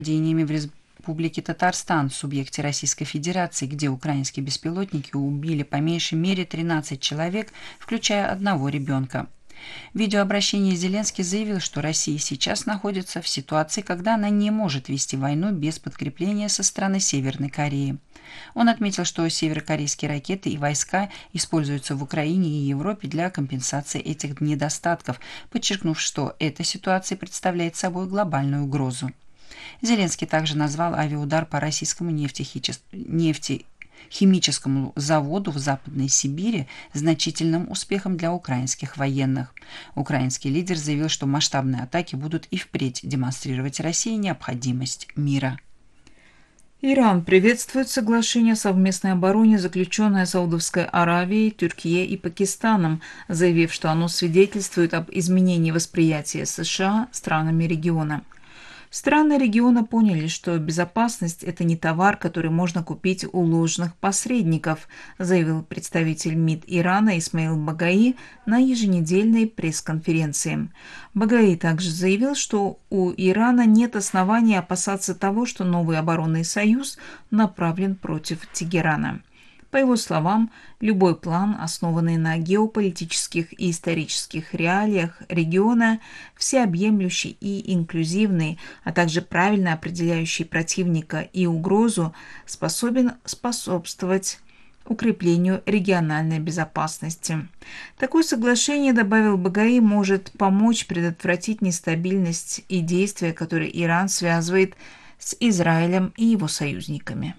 нападениями в Республике Татарстан, в субъекте Российской Федерации, где украинские беспилотники убили по меньшей мере 13 человек, включая одного ребенка. В видеообращении Зеленский заявил, что Россия сейчас находится в ситуации, когда она не может вести войну без подкрепления со стороны Северной Кореи. Он отметил, что северокорейские ракеты и войска используются в Украине и Европе для компенсации этих недостатков, подчеркнув, что эта ситуация представляет собой глобальную угрозу. Зеленский также назвал авиаудар по российскому нефтехимическому заводу в Западной Сибири значительным успехом для украинских военных. Украинский лидер заявил, что масштабные атаки будут и впредь демонстрировать России необходимость мира. Иран приветствует соглашение о совместной обороне, заключенное Саудовской Аравией, Турцией и Пакистаном, заявив, что оно свидетельствует об изменении восприятия США странами региона. Страны региона поняли, что безопасность – это не товар, который можно купить у ложных посредников, заявил представитель МИД Ирана Исмаил Багаи на еженедельной пресс-конференции. Багаи также заявил, что у Ирана нет оснований опасаться того, что новый оборонный союз направлен против Тегерана. По его словам, любой план, основанный на геополитических и исторических реалиях региона, всеобъемлющий и инклюзивный, а также правильно определяющий противника и угрозу, способен способствовать укреплению региональной безопасности. Такое соглашение, добавил Багаи, может помочь предотвратить нестабильность и действия, которые Иран связывает с Израилем и его союзниками.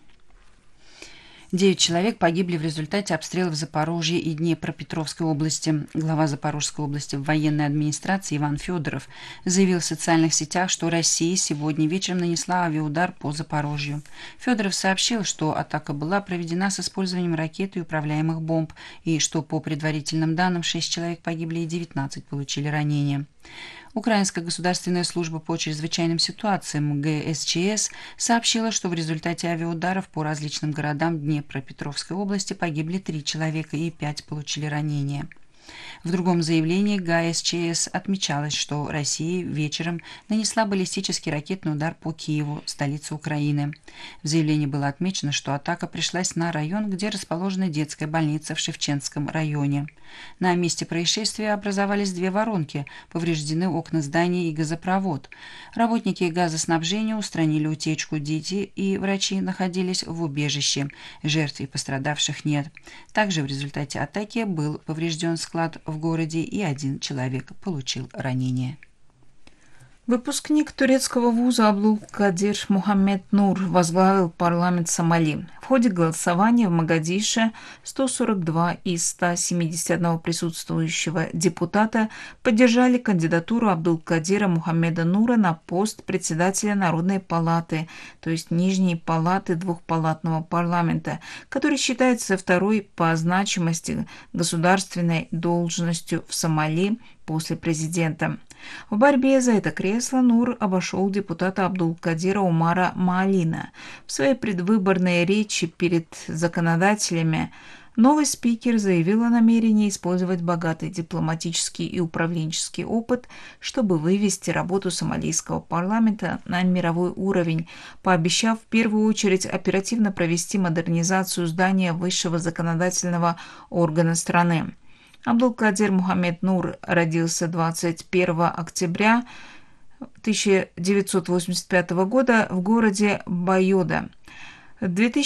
9 человек погибли в результате обстрелов Запорожья и Днепропетровской области. Глава Запорожской области в военной администрации Иван Федоров заявил в социальных сетях, что Россия сегодня вечером нанесла авиаудар по Запорожью. Федоров сообщил, что атака была проведена с использованием ракет и управляемых бомб, и что по предварительным данным 6 человек погибли и 19 получили ранения. Украинская государственная служба по чрезвычайным ситуациям ГСЧС сообщила, что в результате авиаударов по различным городам Днепропетровской области погибли 3 человека и 5 получили ранения. В другом заявлении ГСЧС отмечалось, что Россия вечером нанесла баллистический ракетный удар по Киеву, столице Украины. В заявлении было отмечено, что атака пришлась на район, где расположена детская больница в Шевченском районе. На месте происшествия образовались 2 воронки, повреждены окна здания и газопровод. Работники газоснабжения устранили утечку, дети и врачи находились в убежище. Жертв и пострадавших нет. Также в результате атаки был поврежден склад в городе, и 1 человек получил ранение. Выпускник турецкого вуза Абдулкадир Мухаммед Нур возглавил парламент Сомали. В ходе голосования в Могадише 142 из 171 присутствующего депутата поддержали кандидатуру Абдулкадира Мухаммеда Нура на пост председателя Народной палаты, то есть Нижней палаты двухпалатного парламента, который считается второй по значимости государственной должностью в Сомали после президента. В борьбе за это кресло Нур обошел депутата Абдулкадира Умара Маалина. В своей предвыборной речи перед законодателями новый спикер заявил о намерении использовать богатый дипломатический и управленческий опыт, чтобы вывести работу сомалийского парламента на мировой уровень, пообещав в первую очередь оперативно провести модернизацию здания высшего законодательного органа страны. Абдулкадир Мухаммед Нур родился 21 октября 1985 года в городе Байода. С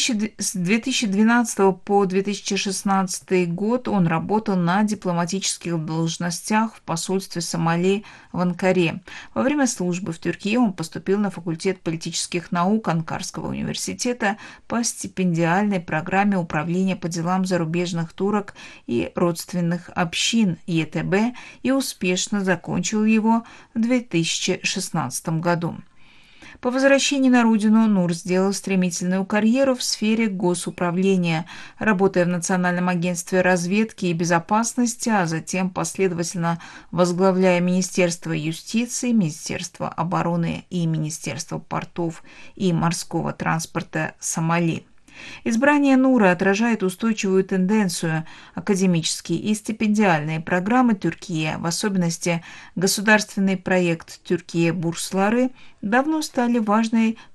2012 по 2016 год он работал на дипломатических должностях в посольстве Сомали в Анкаре. Во время службы в Турции он поступил на факультет политических наук Анкарского университета по стипендиальной программе управления по делам зарубежных турок и родственных общин ЕТБ и успешно закончил его в 2016 году. По возвращении на родину Нур сделал стремительную карьеру в сфере госуправления, работая в Национальном агентстве разведки и безопасности, а затем последовательно возглавляя Министерство юстиции, Министерство обороны и Министерство портов и морского транспорта Сомали. Избрание Нуры отражает устойчивую тенденцию. Академические и стипендиальные программы Тюркия, в особенности государственный проект «Тюркия Бурслары», давно стали важной